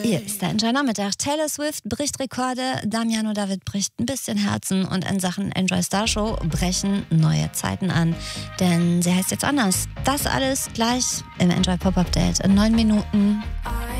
Hier ist der Enjoy Nachmittag. Taylor Swift bricht Rekorde, Damiano David bricht ein bisschen Herzen und in Sachen Enjoy Star Show brechen neue Zeiten an. Denn sie heißt jetzt anders. Das alles gleich im Enjoy Pop-Update in 9 Minuten.